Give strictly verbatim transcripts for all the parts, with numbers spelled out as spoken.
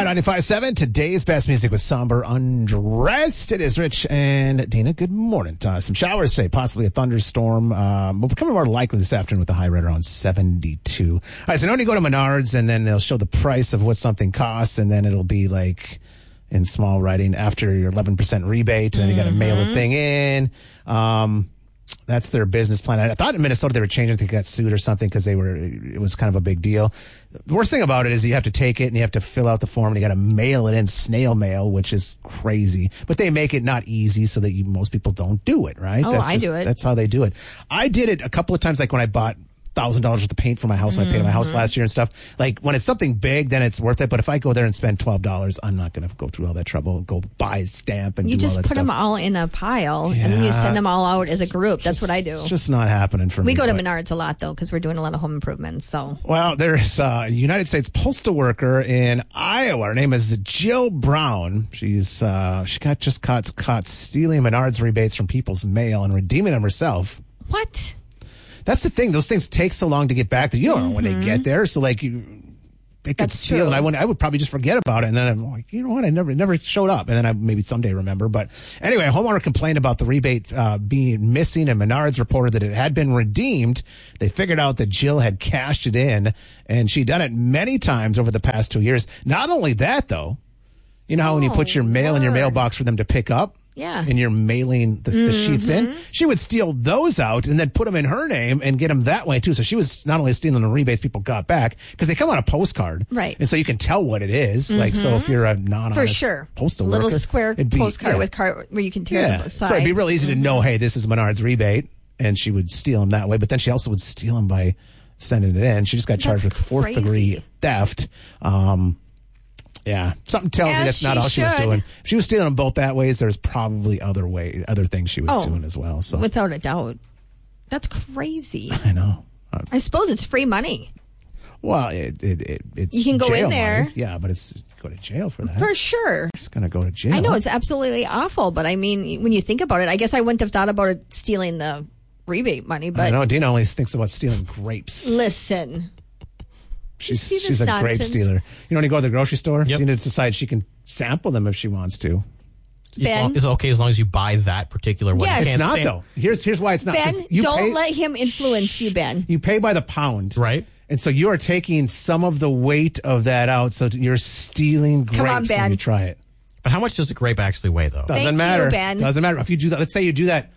ninety-five point seven. Today's best music with Somber Undressed. It is Rich and Dina. Good morning. Uh, some showers today, possibly a thunderstorm. Um, but becoming more likely this afternoon with a high right around seventy-two. All right, so now you go to Menards, and then they'll show the price of what something costs, and then it'll be like in small writing after your eleven percent rebate, and then you got to mail the thing in. Um, That's their business plan. I thought in Minnesota they were changing it. They got sued or something because they were. It was kind of a big deal. The worst thing about it is you have to take it and you have to fill out the form and you got to mail it in snail mail, which is crazy. But they make it not easy so that you, most people don't do it, right? Oh, that's I just, do it. That's how they do it. I did it a couple of times, like when I bought thousand dollars worth of paint for my house when I painted my house last year and stuff. Like when it's something big, then it's worth it. But if I go there and spend twelve dollars, I'm not going to go through all that trouble and go buy a stamp and You do all just that put stuff. them all in a pile and then you Yeah. send them all out as a group. That's what I do. It's just not happening for me. We go to but- Menards a lot though because we're doing a lot of home improvements. So Well, there's a United States postal worker in Iowa. Her name is Jill Brown. She's uh, she got just caught caught stealing Menards rebates from people's mail and redeeming them herself. what? That's the thing; those things take so long to get back that you don't know when they get there. So, like, you, they could That's steal, true. and I would I would probably just forget about it, and then I'm like, you know what? I never it never showed up, and then I maybe someday remember. But anyway, a homeowner complained about the rebate uh, being missing, and Menards reported that it had been redeemed. They figured out that Jill had cashed it in, and she'd done it many times over the past two years. Not only that, though, you know how when you put your mail in your word. mailbox for them to pick up. Yeah. And you're mailing the, the sheets in. She would steal those out and then put them in her name and get them that way too. So she was not only stealing the rebates people got back because they come on a postcard. Right. And so you can tell what it is. Like, so if you're a non For sure. postal Little worker. square it'd be- postcard yeah. with card where you can tear Yeah. the side. So it'd be real easy to know, hey, this is Menard's rebate. And she would steal them that way. But then she also would steal them by sending it in. She just got charged That's with fourth crazy. degree theft. Um, Yeah, something tells me As that's not she all she was should. doing. If she was stealing them both that ways, there's probably other way, other things she was Oh. doing as well. So Without a doubt. That's crazy. I know. Uh, I suppose it's free money. well, it, it, it it's You can go in jail there. money. Yeah, but it's you go to jail for that. For sure. She's gonna go to jail. I know it's absolutely awful, but I mean, when you think about it, I guess I wouldn't have thought about it stealing the rebate money, I but know. Dina only thinks about stealing grapes. listen. She's see this she's a grape nonsense? stealer. You know, when you go to the grocery store, Yep. Dina decides she can sample them if she wants to. As Ben? long- It's okay as long as you buy that particular one. Yes. You It's can't not sam- though. Here's here's why it's not. Ben, 'Cause you don't pay, let him influence you, Ben. you pay by the pound, Right. And so you are taking some of the weight of that out. So you're stealing grapes Come on, when Ben. you try it. But how much does a grape actually weigh, though? Doesn't Thank matter. you, Ben. Doesn't matter if you do that. Let's say you do that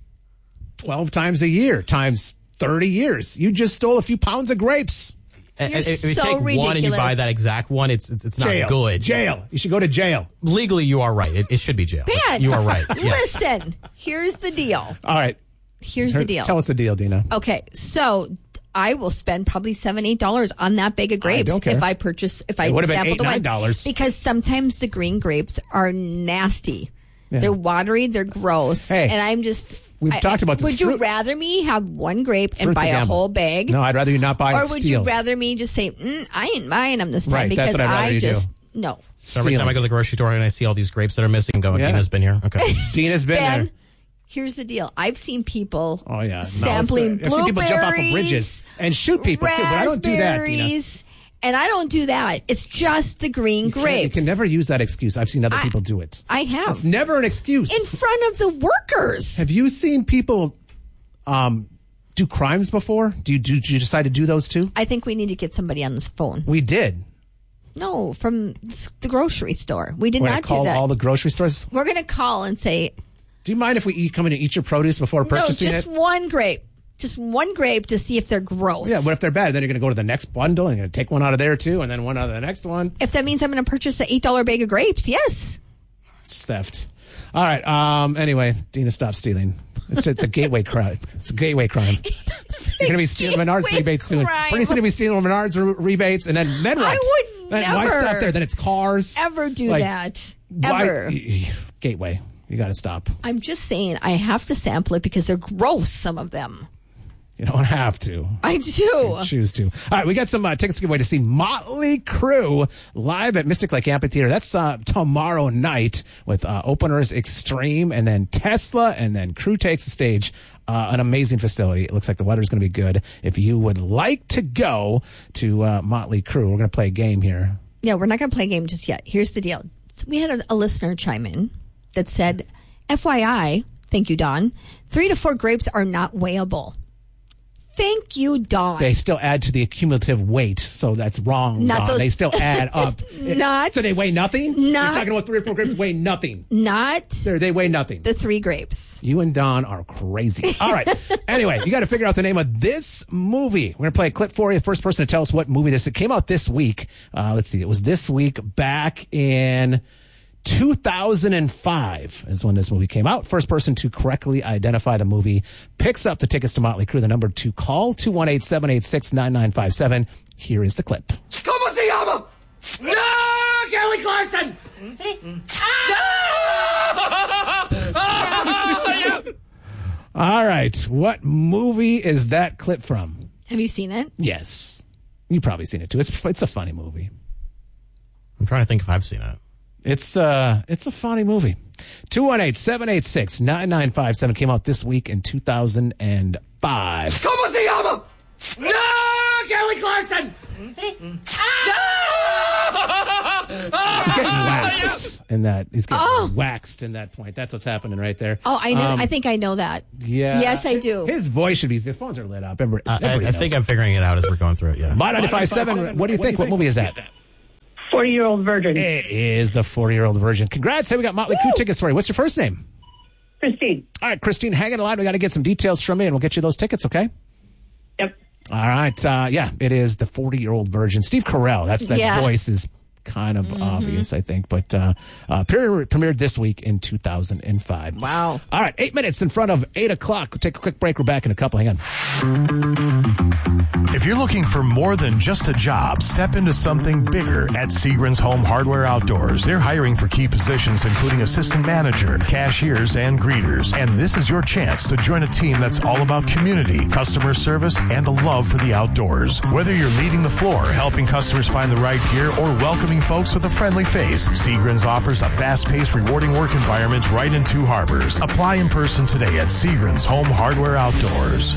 twelve times a year times thirty years. You just stole a few pounds of grapes. And- You're and if you so take one and you ridiculous. buy that exact one, it's it's, it's not Jail. good. Jail. You should go to jail. Legally, you are right. It, it should be jail. Ben, You are right. Yes. Listen, here's the deal. All right. Here's the deal. Tell us the deal, Dina. Okay, so I will spend probably seven, eight dollars on that bag of grapes don't care. if I purchase if I It would've been sample eight, the nine one. dollars. Because sometimes the green grapes are nasty. Yeah. They're watery, they're gross, Hey, and I'm just. we've I- talked about this. Would you Fruit- rather me have one grape and Fruit's buy a a, gamble. whole bag, No, I'd rather you not buy or and would steal. you rather me just say, mm, "I ain't buying them this time" Right, that's because what I'd rather I you do. just no. So every time Stealing. I go to the grocery store and I see all these grapes that are missing, I'm going, Yeah. Dina's been here. Okay. Dina's been Ben, there. here's the deal. I've seen people Oh yeah, No, sampling I've seen people jump off of blueberries, bridges and shoot people too, but I don't do that, Dina. raspberries, and I don't do that. It's just the green You can't- grapes. You can never use that excuse. I've seen other I- people do it. I have. It's never an excuse. in front of the workers. Have you seen people um, do crimes before? Do you, do, do you decide to do those too? I think we need to get somebody on this phone. We did. No, from s- the grocery store. We did We're not going to call do that. all the grocery stores. We're going to call and say, Do you mind if we eat, come in and eat your produce before no, purchasing just it? one grape. Just one grape to see if they're gross. Yeah, what if they're bad? Then you're going to go to the next bundle and you're going to take one out of there too, and then one out of the next one. If that means I'm going to purchase an eight dollar bag of grapes, yes. It's theft. All right. Um. Anyway, Dina, stop stealing. It's it's a gateway crime. It's a gateway crime. You're going to be stealing Menards gateway rebates soon. crime. Pretty soon you'll be stealing Menards re- rebates, and then then what? I would then Why never stop there? Then it's cars. Ever do Like, that. why- Ever. Gateway. You got to stop. I'm just saying I have to sample it because they're gross, some of them. You don't have to. I do. Choose to. All right, we got some uh, tickets to give away to see Motley Crue live at Mystic Lake Amphitheater. That's uh, tomorrow night with uh, openers Extreme and then Tesla and then Crue takes the stage. Uh, an amazing facility. It looks like the weather's going to be good. If you would like to go to uh, Motley Crue, we're going to play a game here. Yeah, we're not going to play a game just yet. Here's the deal. So we had a, a listener chime in that said, F Y I, thank you, Don, three to four grapes are not weighable. Thank you, Dawn. They still add to the cumulative weight, so that's wrong. Not Dawn. those- They still add up. Not- So they weigh nothing? Not- You're talking about three or four grapes weigh nothing. Not They're, they weigh nothing. the three grapes. You and Don are crazy. All right. Anyway, you got to figure out the name of this movie. We're going to play a clip for you. The first person to tell us what movie this is. It came out this week. Uh, let's see. It was this week back in two thousand five is when this movie came out. First person to correctly identify the movie picks up the tickets to Motley Crue. The number to call, two one eight, seven eight six, nine nine five seven. Here is the clip. ¿Cómo se llama? No, Kelly Clarkson. All right. What movie is that clip from? Have you seen it? Yes. You've probably seen it too. It's it's a funny movie. I'm trying to think if I've seen it. It's uh it's a funny movie. two one eight, seven eight six, nine nine five seven came out this week in two thousand five. ¿Cómo se llama? No, Kelly Clarkson. He's getting waxed in that. He's getting Oh. waxed in that point. That's what's happening right there. Oh, I know. Um, I think I know that. Yeah. Yes, I do. His voice should be. The phones are lit up. Everybody, Uh, I, everybody I knows think it. I'm figuring it out as we're going through it, yeah. My ninety-five seven. What do you think? What movie is that? forty-year-old virgin. It is the forty-year-old virgin. Congrats. Hey, we got Motley Crue tickets for you. What's your first name? Christine. All right, Christine, hang in line. We got to get some details from you, and we'll get you those tickets, okay? Yep. All right. Uh, yeah, it is the forty-year-old virgin. Steve Carell. That's that Yeah. voice is kind of obvious, I think. But uh, uh, premiered, premiered this week in two thousand five. Wow. All right, eight minutes in front of eight o'clock. We'll take a quick break. We're back in a couple. Hang on. If you're looking for more than just a job, step into something bigger at Seagram's Home Hardware Outdoors. They're hiring for key positions including assistant manager, cashiers, and greeters. And this is your chance to join a team that's all about community, customer service, and a love for the outdoors. Whether you're leading the floor, helping customers find the right gear, or welcoming folks with a friendly face, Seagram's offers a fast-paced, rewarding work environment right in Two Harbors. Apply in person today at Seagram's Home Hardware Outdoors.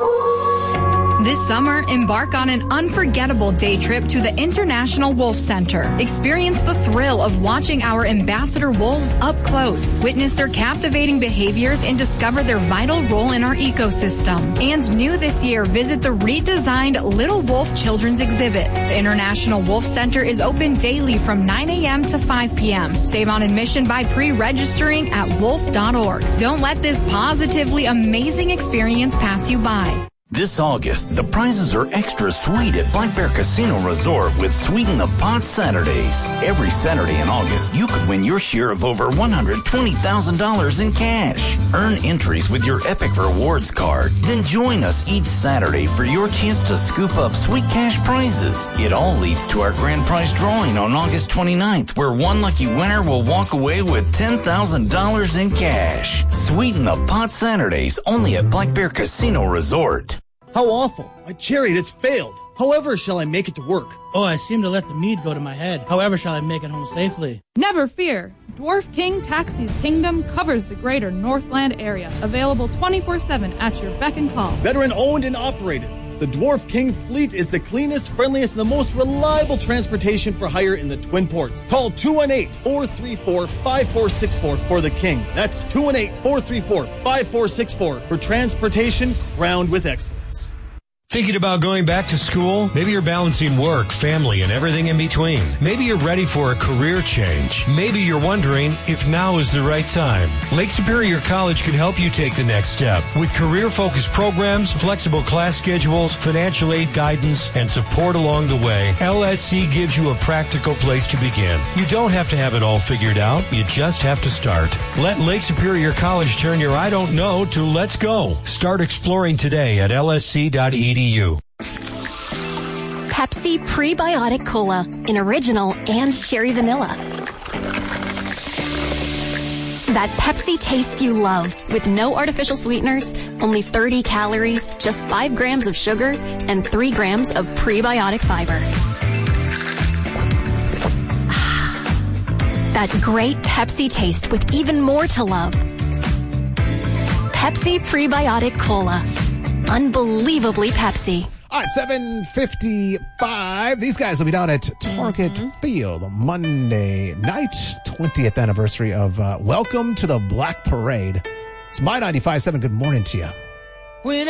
This summer, embark on an unforgettable day trip to the International Wolf Center. Experience the thrill of watching our ambassador wolves up close. Witness their captivating behaviors and discover their vital role in our ecosystem. And new this year, visit the redesigned Little Wolf Children's Exhibit. The International Wolf Center is open daily from nine a.m. to five p.m. Save on admission by pre-registering at wolf dot org. Don't let this positively amazing experience pass you by. This August, the prizes are extra sweet at Black Bear Casino Resort with Sweeten the Pot Saturdays. Every Saturday in August, you could win your share of over one hundred twenty thousand dollars in cash. Earn entries with your Epic Rewards card. Then join us each Saturday for your chance to scoop up sweet cash prizes. It all leads to our grand prize drawing on August twenty-ninth, where one lucky winner will walk away with ten thousand dollars in cash. Sweeten the Pot Saturdays only at Black Bear Casino Resort. How awful. My chariot has failed. However shall I make it to work? Oh, I seem to let the mead go to my head. However shall I make it home safely? Never fear. Dwarf King Taxi's kingdom covers the greater Northland area. Available twenty-four seven at your beck and call. Veteran owned and operated. The Dwarf King fleet is the cleanest, friendliest, and the most reliable transportation for hire in the Twin Ports. Call two one eight, four three four, five four six four for the King. That's two one eight, four three four, five four six four for transportation crowned with excellence. Thinking about going back to school? Maybe you're balancing work, family, and everything in between. Maybe you're ready for a career change. Maybe you're wondering if now is the right time. Lake Superior College can help you take the next step. With career-focused programs, flexible class schedules, financial aid guidance, and support along the way, L S C gives you a practical place to begin. You don't have to have it all figured out. You just have to start. Let Lake Superior College turn your I don't know to let's go. Start exploring today at L S C dot E D U. Pepsi Prebiotic Cola in original and cherry vanilla. That Pepsi taste you love with no artificial sweeteners, only thirty calories, just five grams of sugar, and three grams of prebiotic fiber. That great Pepsi taste with even more to love. Pepsi Prebiotic Cola. Unbelievably Pepsi. All right, seven fifty-five. These guys will be down at Target mm-hmm. Field Monday night, twentieth anniversary of uh, Welcome to the Black Parade. It's My ninety-five point seven. Good morning to you. When